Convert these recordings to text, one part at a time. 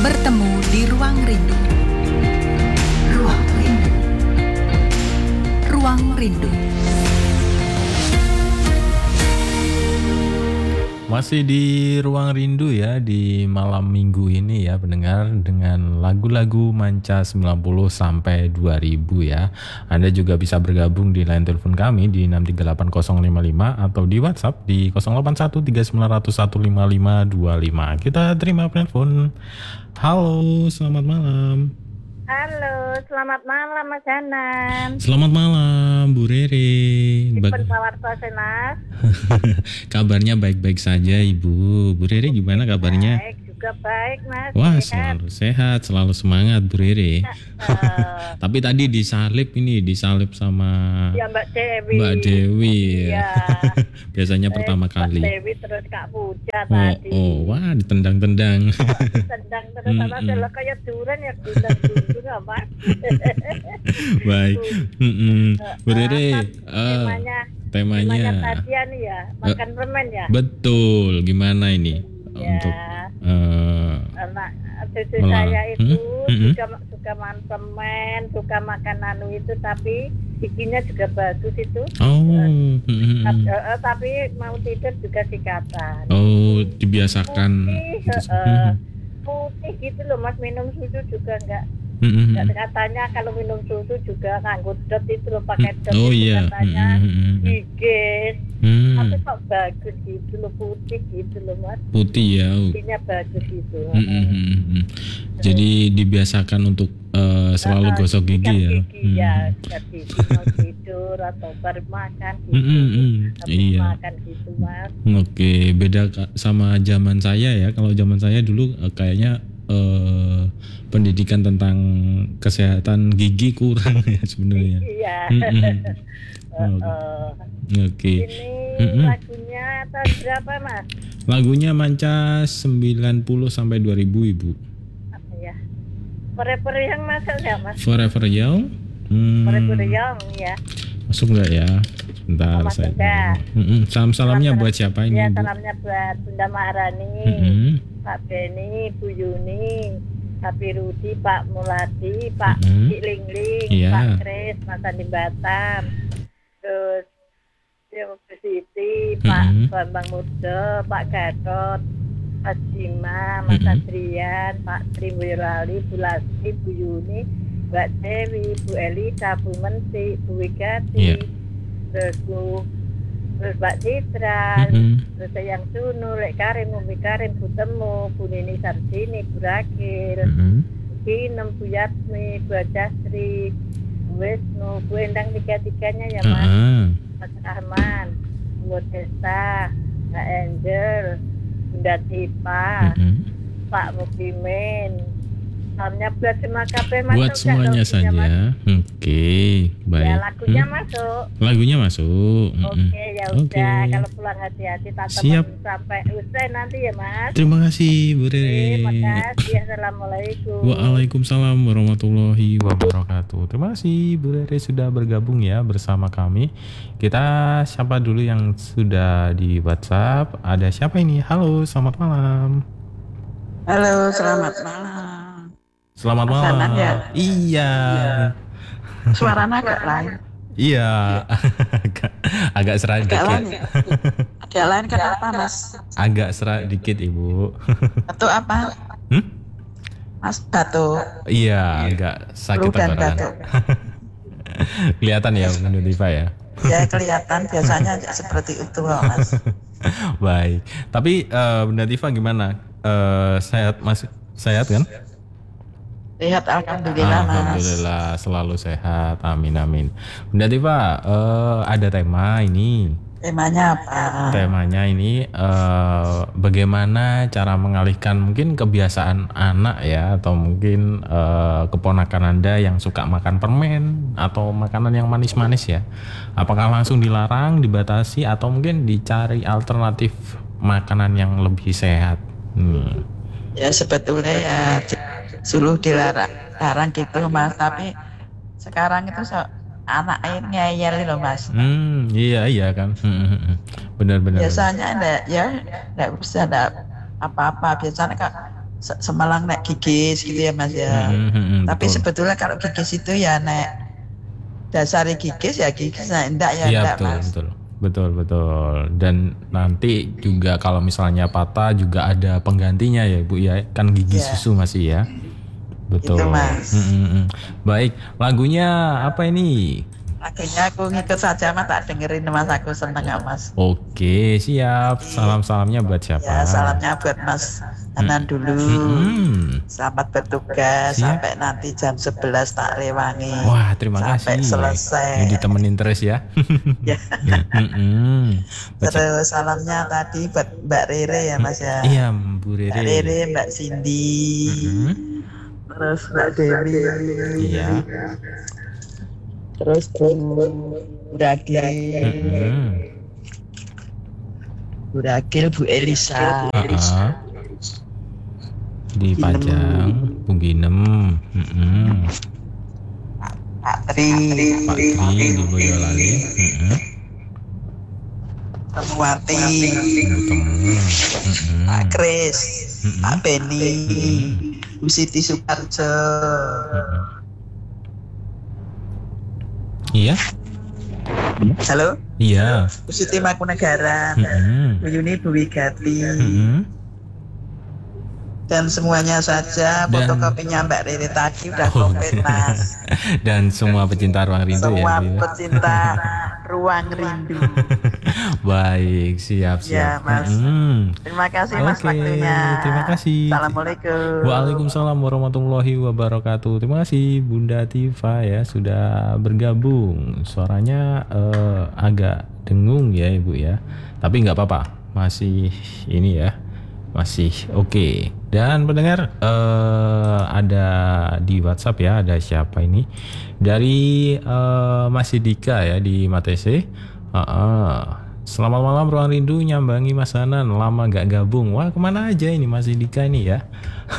Bertemu di Ruang Rindu. Ruang Rindu. Ruang Rindu. Masih di Ruang Rindu ya, di malam minggu ini ya pendengar, dengan lagu-lagu manca 90 sampai 2000 ya. Anda juga bisa bergabung di line telepon kami di 6380055 atau di WhatsApp di 0813901555. Kita terima telepon. Halo, selamat malam. Halo, selamat malam Mas Hanan. Selamat malam Bu Rere. Mas. Kabarnya baik-baik saja Ibu. Bu Rere gimana kabarnya? Baik, juga baik Mas. Wah, sehat. selalu sehat, selalu semangat Bu Rere. Tapi tadi disalip sama Ya Mbak Dewi. Mbak Dewi ya. Iya. Biasanya pertama kali. Mbak Dewi terus Kak Puja tadi. Wah, ditendang-tendang. Tendang terus sama kalau kayak duren ya dulu apa? Baik. Bu Rere, temanya tadi ya, makan permen ya. Betul, gimana ini untuk anak cucu saya itu suka makan permen, suka makan itu, tapi giginya juga bagus itu. Tapi mau tidur juga sikatan. Dibiasakan. Putih gitu loh Mas, minum susu juga enggak. Katanya kalau minum susu juga nganggo dot itu loh, pakai dot katanya gigis. Tapi kok bagus gitu loh, putih gitu loh Mas. Putih ya. Giginya bagus gitu. Jadi dibiasakan untuk selalu gosok gigi ya. Ya, jadi mau tidur atau baru makan gitu. Makan gitu Mas. Oke, beda sama zaman saya ya. Kalau zaman saya dulu kayaknya pendidikan tentang kesehatan gigi kurang ya sebenarnya. Iya. Oke. Ini lagunya tahun berapa Mas? Lagunya manca 90 sampai 2000 Ibu. Apa ya? Forever Young masuk ya Mas? Forever Young? Forever Young ya. Masuk enggak ya? Sebentar saya. Salam-salamnya buat siapa ini? Ya, Bu? salamnya buat Bunda Maharani, Pak Beni, Bu Yuni, Pak Rudi, Pak Muladi, Pak Cik Lingling, Pak Kris, Mas Andi Batam, terus Bu Siti, Pak Bambang Muda, Pak Gatot, Mas Bima, Mas Adrian, Pak Tri Boyolali, Bu Lasti, Bu Yuni, Mbak Dewi, Bu Elisa, Bu Menti, Bu Wigati, terus Mbak Citra, terus yang Sunu, Lek Karim, Umi Karim, Bu Temu, Bu Nini Sardini, Bu Rakil, Bu Kinem, Bu Yatmi, Bu Jasri, Bu Wisnu, Bu Endang, tiga-tiganya ya Mas, Mas Arman, Bu Desta, Mbak Angel, Bunda Tipa, Pak Mukimin. Salamnya buat semua kabeh masuk. Buat semuanya saja. Oke, baik. Ya, lagunya masuk. Lagunya masuk. Oke, ya udah. Kalau pulang hati-hati, Siap. Sampai usai nanti ya Mas. Terima kasih Bu Rere. Terima kasih. Assalamualaikum. Waalaikumsalam warahmatullahi wabarakatuh. Terima kasih Bu Rere sudah bergabung ya bersama kami. Kita siapa dulu yang sudah di WhatsApp? Ada siapa ini? Halo, selamat malam. Halo, selamat malam. Selamat malam. Ya? Iya. Suaranya agak lain. Iya. agak serak dikit. Agak lain kenapa Mas? Agak serak dikit Ibu. Batuk apa? Mas batuk. Iya, agak sakit tenggorokan. Kelihatan ya Bunda Diva ya? Ya kelihatan, biasanya seperti itu Mas. Baik. Tapi Bunda Diva gimana? Sehat Mas? Sehat kan? Sehat alhamdulillah Mas. Alhamdulillah selalu sehat. Amin amin. Bunda Diva, ada tema ini. Temanya apa? Temanya ini bagaimana cara mengalihkan mungkin kebiasaan anak ya, atau mungkin keponakan Anda yang suka makan permen atau makanan yang manis-manis ya. Apakah langsung dilarang, dibatasi, atau mungkin dicari alternatif makanan yang lebih sehat? Ya sebetulnya ya suruh dilarang gitu Mas, tapi sekarang itu anak air ngeyel loh Mas. Iya kan. Benar-benar. Biasanya enggak bisa apa-apa. Biasanya Semalang nek gigis gitu ya Mas ya. Tapi betul. sebetulnya kalau gigis itu ya nek dasari gigis ya gigis, nah enggak ya Iya enggak betul, Mas. betul. Dan nanti juga kalau misalnya patah juga ada penggantinya ya Ibu ya, kan gigi Iya. susu masih ya. Betul. Itu Mas. Baik, lagunya apa ini? Akhirnya aku ngikut saja Mas, tak dengerin Mas, aku seneng ya Mas. Oke, siap. Salam-salamnya buat siapa? Ya salamnya buat Mas Hanan dulu. Selamat bertugas sampai nanti jam 11 tak lewangi. Wah, terima sampai kasih. Selesai. Ini ditemenin terus ya. Ya. Terus salamnya tadi buat Mbak Rere ya Mas ya. Iya, Bu Rere. Mbak Rere, Mbak Cindy. Terus Mbak Dewi. Iya. Terus Bu Ragil, Bu Elisa. Di Pajang, Bu Ginem. Pak Tri di Boyolali. Temuwati. Pak Kris, Pak Beni, Bu Siti Suparjo. Iya. Halo. Iya. Bu Siti Mangkunegaran, Bu Yuni, Bu Wigati. Dan semuanya saja, fotokopinya Mbak Riri tadi udah komplit Mas. Dan semua pecinta Ruang Rindu semua ya. Pecinta Ruang Rindu. Baik, siap. Ya Mas. Terima kasih Mas waktunya. Terima kasih. Assalamualaikum. Waalaikumsalam warahmatullahi wabarakatuh. Terima kasih Bunda Tifa ya sudah bergabung. Suaranya agak dengung ya Ibu ya. Tapi nggak apa-apa. Masih ini ya. Masih oke. Dan pendengar ada di WhatsApp ya, ada siapa ini? Dari Mas Dika ya di Matese. Selamat malam Ruang Rindu, nyambangi Mas Hanan, lama gak gabung. Wah, kemana aja ini Mas Dika ini ya?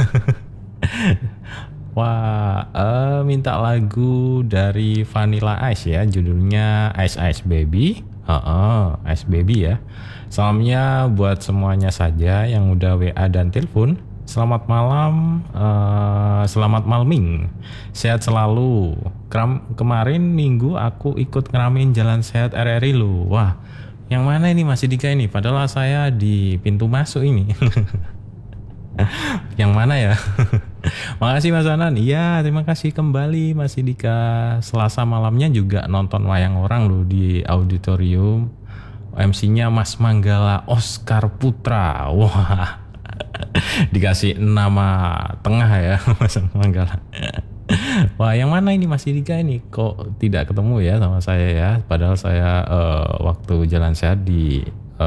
Wah, minta lagu dari Vanilla Ice ya, judulnya Ice Ice Baby. Ice Baby ya. Salamnya buat semuanya saja yang udah WA dan telepon. Selamat malam, selamat malming, sehat selalu. Kemarin minggu aku ikut ngeramein jalan sehat RRI lu. Wah, yang mana ini Mas Dika ini? Padahal saya di pintu masuk ini. Yang mana ya? Makasih Mas Hanan. Iya, terima kasih kembali Mas Dika. Selasa malamnya juga nonton wayang orang loh di auditorium. MC-nya Mas Manggala Oscar Putra. Wah, dikasih nama tengah ya Mas Manggala. Wah, yang mana ini Mas Dika ini? Kok tidak ketemu ya sama saya ya? Padahal saya waktu jalan sehat di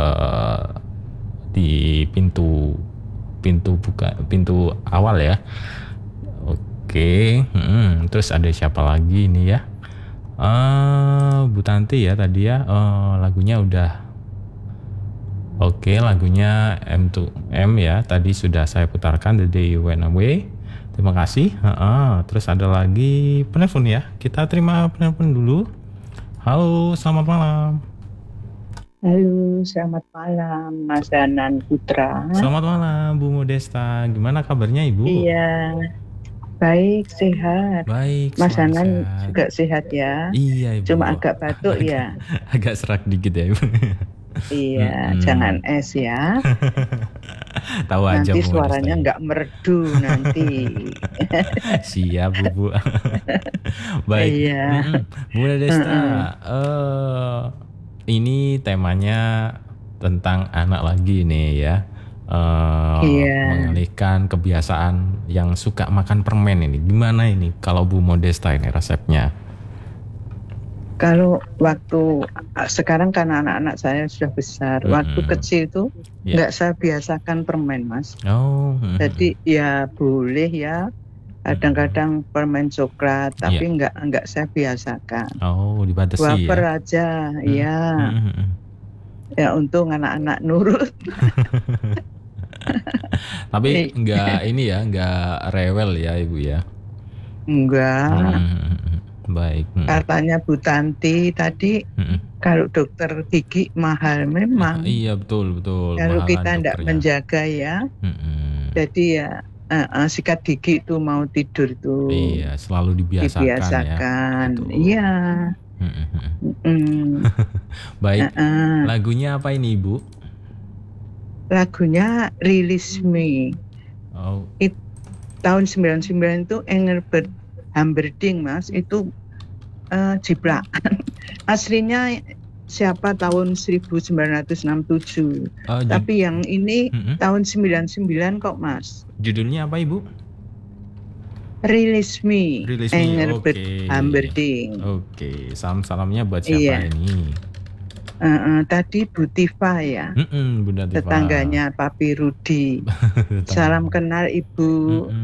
pintu awal ya. Oke. Terus ada siapa lagi ini ya? Bu Tanti ya tadi ya. Lagunya udah. Oke, lagunya M2M ya. Tadi sudah saya putarkan The Day You Went Away. Terima kasih. Terus ada lagi penelpon ya. Kita terima penelpon dulu. Halo, selamat malam. Halo, selamat malam Mas Hanan Putra. Selamat malam Bu Modesta. Gimana kabarnya Ibu? Iya, baik, sehat. Baik. Mas Hanan sehat. juga sehat ya? Iya Ibu. Cuma agak batuk ya? Agak serak dikit ya Ibu. Iya, jangan es ya. Tahu aja nanti Bu suaranya Modesta. nggak merdu nanti. Siap Bu. Baik. Iya. Bu Modesta. Ini temanya tentang anak lagi nih ya. Mengalihkan kebiasaan yang suka makan permen ini. Gimana ini kalau Bu Modesta ini resepnya? Kalau waktu sekarang karena anak-anak saya sudah besar, waktu kecil itu nggak saya biasakan permen Mas. Jadi ya boleh ya. Kadang-kadang permen coklat, tapi nggak saya biasakan. Dibatasi wafer ya? aja, ya. Ya untung anak-anak nurut. Tapi nggak ini ya, nggak rewel ya Ibu ya? Enggak. Baik. Katanya Bu Tanti tadi, kalau dokter gigi mahal memang. Iya betul. Kalau kita tidak menjaga ya, jadi ya sikat gigi itu mau tidur tuh. Iya, selalu dibiasakan. Ya. Iya. Baik. Lagunya apa ini, Ibu? Lagunya Release Me. Tahun 99 itu Engelbert Humperdinck, Mas, itu jiplakan. Aslinya siapa tahun 1967. Tapi yang ini tahun 99 kok, Mas. Judulnya apa, Ibu? Release Me. Engelbert Humperdinck. Oke, salam-salamnya buat siapa ini? Tadi Bu Tifa ya. Bunda Tifa. Tetangganya Papi Rudi. Salam kenal Ibu.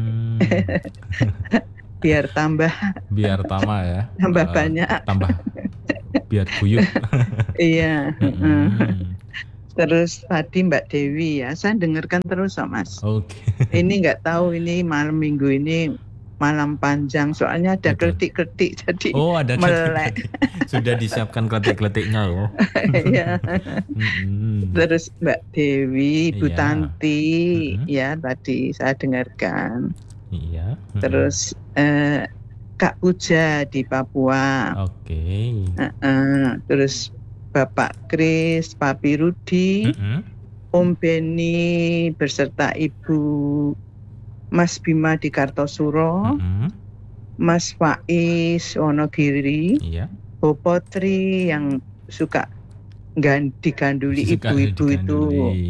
Biar tambah ya. Tambah banyak. Tambah biar guyup. Iya. Terus tadi Mbak Dewi ya, saya dengarkan terus Mas. Oke. Ini nggak tahu ini malam minggu ini malam panjang, soalnya ada kletik-kletik jadi ada melek. Sudah disiapkan kletik-kletiknya loh. Iya. Terus Mbak Dewi, Bu Tanti, ya tadi saya dengarkan. Iya. Terus Kak Puja di Papua. Oke. Terus Bapak Kris, Papi Rudi, Om Beni beserta Ibu Mas Bima di Kartosuro, Mas Faiz Wonogiri, Bopotri yang suka diganduli ibu-ibu itu,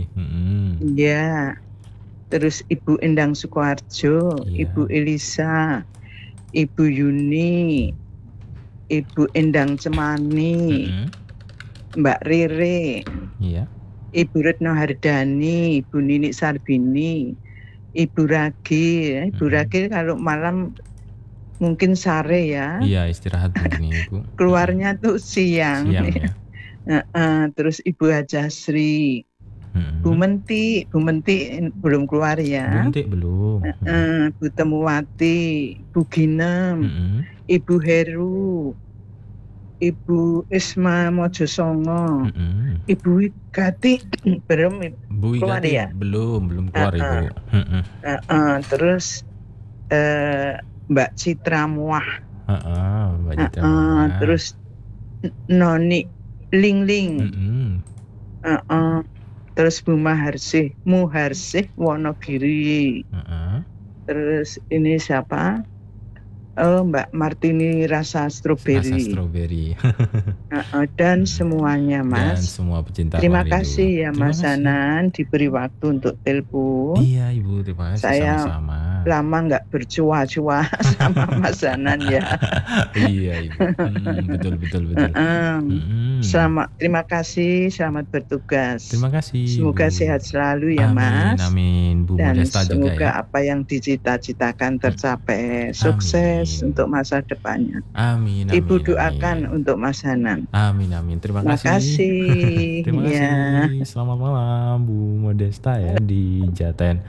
ya. Terus Ibu Endang Sukoharjo, Ibu Elisa, Ibu Yuni, Ibu Endang Cemani, Mbak Rere, Ibu Retno Hardani, Ibu Nini Sarbini, Ibu Ragi. Ibu Ragi kalau malam mungkin sare ya. Iya, istirahat begini Ibu. Keluarnya tuh siang ya. Terus Ibu Hajasri, Bu Menti belum keluar ya. Bu Menti belum. Bu Temuwati, Bu Ginem, Ibu Heru, Ibu Isma Mojosongo, Ibu Ikati belum keluar ya? Belum keluar Ibu. Terus Mbak Citra Muah, Mbak Citra Muah. Terus Noni Ling, terus Bu Muharsih Wonogiri, terus ini siapa? Mbak Martini Rasa Stroberi. Dan semuanya Mas. Dan semua pecinta. Terima kasih ya Mas Hanan diberi waktu untuk telepon. Iya Ibu, terima kasih. Saya sama-sama. Lama nggak bercua-cua sama Mas Hanan ya. Iya Ibu. Betul. Terima kasih, selamat bertugas. Terima kasih. Semoga sehat selalu ya Mas. Amin. Bu Modesta juga ya. Dan semoga apa yang dicita-citakan tercapai. Sukses untuk masa depannya. Amin. Ibu doakan untuk Mas Hanan. Amin. Terima kasih. Terima kasih. Selamat malam Bu Modesta ya di Jaten.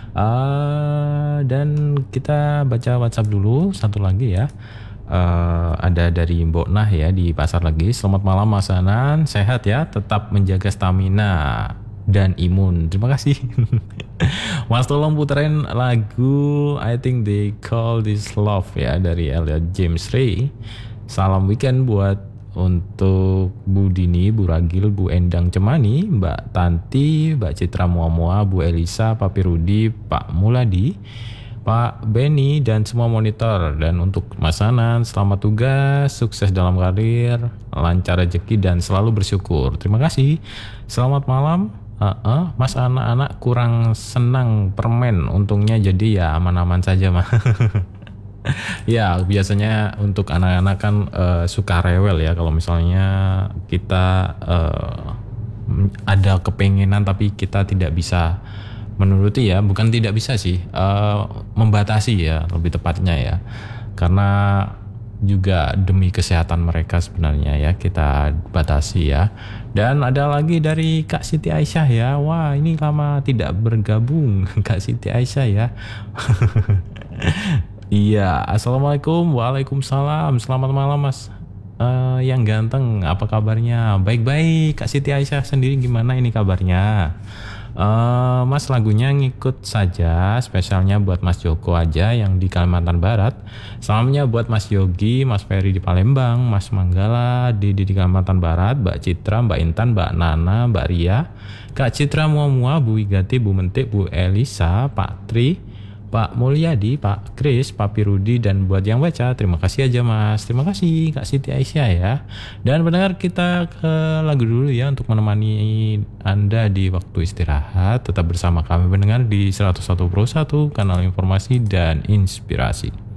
Dan kita baca WhatsApp dulu satu lagi ya. Ada dari Mbok Nah ya di Pasar Legi. Selamat malam Mas Hanan, sehat ya, tetap menjaga stamina dan imun. Terima kasih. Mas tolong puterin lagu I Think They Call This Love ya dari Elliot James Ray. Salam weekend buat untuk Bu Dini, Bu Ragil, Bu Endang Cemani, Mbak Tanti, Mbak Citra Muamua, Bu Elisa, Papi Rudi, Pak Muladi, Pak Beni dan semua monitor. Dan untuk Mas Hanan, selamat tugas, sukses dalam karir, lancar rezeki dan selalu bersyukur. Terima kasih. Selamat malam. Mas anak-anak kurang senang permen, untungnya jadi ya aman-aman saja mah. Ya biasanya untuk anak-anak kan suka rewel ya kalau misalnya kita ada kepengenan tapi kita tidak bisa menuruti ya, bukan tidak bisa sih, membatasi ya lebih tepatnya ya, karena juga demi kesehatan mereka sebenarnya ya kita batasi ya. Dan ada lagi dari Kak Siti Aisyah ya, wah ini lama tidak bergabung Kak Siti Aisyah ya. Iya, assalamualaikum, waalaikumsalam, selamat malam Mas yang ganteng, apa kabarnya? Baik-baik. Kak Siti Aisyah sendiri gimana ini kabarnya? Mas lagunya ngikut saja, spesialnya buat Mas Joko aja yang di Kalimantan Barat. Salamnya buat Mas Yogi, Mas Ferry di Palembang, Mas Manggala di Kalimantan Barat, Mbak Citra, Mbak Intan, Mbak Nana, Mbak Ria, Kak Citra Muamua, Bu Wigati, Bu Mentik, Bu Elisa, Pak Tri, Pak Mulyadi, Pak Kris, Pak Pirudi, dan buat yang baca, terima kasih aja Mas. Terima kasih Kak Siti Aisyah ya. Dan pendengar, kita ke lagu dulu ya untuk menemani Anda di waktu istirahat. Tetap bersama kami pendengar di 101.1 kanal informasi dan inspirasi.